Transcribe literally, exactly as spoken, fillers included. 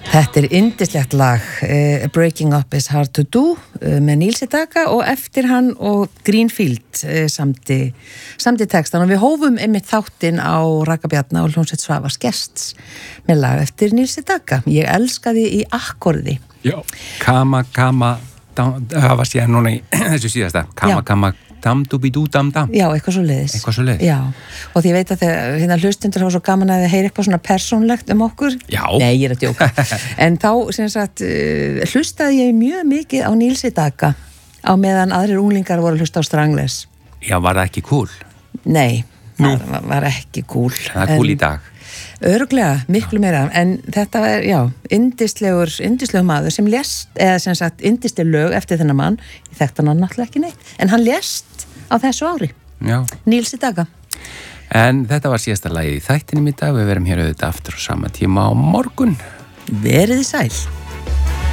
Þetta er yndislegt lag, uh, Breaking Up is Hard to Do uh, með Níl Sedaka og eftir hann og Greenfield uh, samti, samti textan og við hófum einmitt þáttinn á Raka Bjarna og hljómsveit Svavars Gests með lag eftir Níl Sedaka. Ég elskaði í akkorði. Já, kama, kama, dam, það var síðan núna í þessu síðasta, kama, Já. kama, dam, dubi, dú, dam, dam. Já, eitthvað svo leiðis. Eitthvað svo leiðis. Já, og því ég veit að þegar hérna hlustundur hafa svo gaman að þið heyri eitthvað svona persónlegt um okkur. Já. Nei, ég er að djóka. En þá, sem sagt, uh, hlustaði ég mjög mikið á Níl Sedaka á meðan aðrir unglingar voru að hlusta á Stranglers. Já, var það ekki cool? Nei, Nú. það var ekki cool. Það er cool í dag. Öruglega, miklu meira, en þetta er, já, yndislegur, yndislegur maður sem lést, eða sem sagt, yndisleg lög eftir þennan mann, ég þekkti hann náttúrulega ekki neitt, en hann lést á þessu ári. Já. Níl Sedaka. En þetta var síðasta lagið í þættinum í dag, við verum hér auðvitað aftur á sama tíma á morgun. Verið þið sæl.